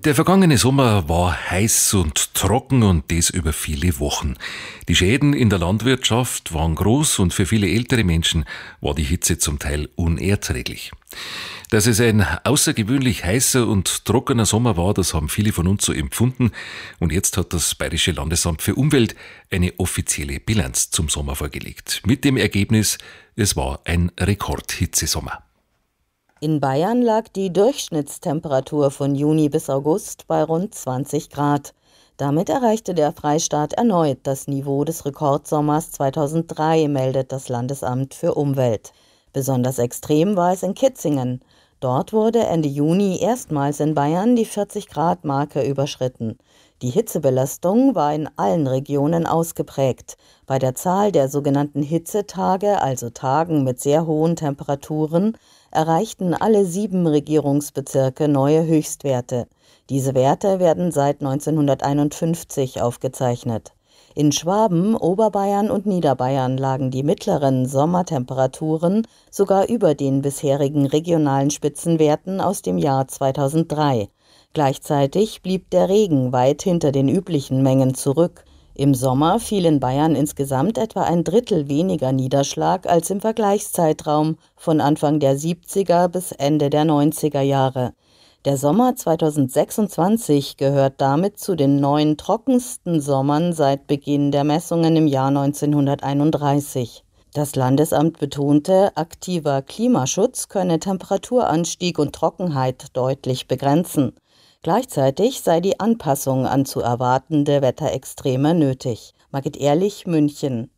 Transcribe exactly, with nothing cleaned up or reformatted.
Der vergangene Sommer war heiß und trocken und das über viele Wochen. Die Schäden in der Landwirtschaft waren groß und für viele ältere Menschen war die Hitze zum Teil unerträglich. Dass es ein außergewöhnlich heißer und trockener Sommer war, das haben viele von uns so empfunden. Und jetzt hat das Bayerische Landesamt für Umwelt eine offizielle Bilanz zum Sommer vorgelegt. Mit dem Ergebnis, es war ein Rekordhitzesommer. In Bayern lag die Durchschnittstemperatur von Juni bis August bei rund zwanzig Grad. Damit erreichte der Freistaat erneut das Niveau des Rekordsommers zweitausenddrei, meldet das Landesamt für Umwelt. Besonders extrem war es in Kitzingen. Dort wurde Ende Juni erstmals in Bayern die vierzig-Grad-Marke überschritten. Die Hitzebelastung war in allen Regionen ausgeprägt. Bei der Zahl der sogenannten Hitzetage, also Tagen mit sehr hohen Temperaturen, erreichten alle sieben Regierungsbezirke neue Höchstwerte. Diese Werte werden seit neunzehnhunderteinundfünfzig aufgezeichnet. In Schwaben, Oberbayern und Niederbayern lagen die mittleren Sommertemperaturen sogar über den bisherigen regionalen Spitzenwerten aus dem Jahr zweitausenddrei. Gleichzeitig blieb der Regen weit hinter den üblichen Mengen zurück. Im Sommer fiel in Bayern insgesamt etwa ein Drittel weniger Niederschlag als im Vergleichszeitraum von Anfang der siebziger bis Ende der neunziger Jahre. Der Sommer zweitausendsechsundzwanzig gehört damit zu den neun trockensten Sommern seit Beginn der Messungen im Jahr neunzehnhunderteinunddreißig. Das Landesamt betonte, aktiver Klimaschutz könne Temperaturanstieg und Trockenheit deutlich begrenzen. Gleichzeitig sei die Anpassung an zu erwartende Wetterextreme nötig. Margit Ehrlich, München.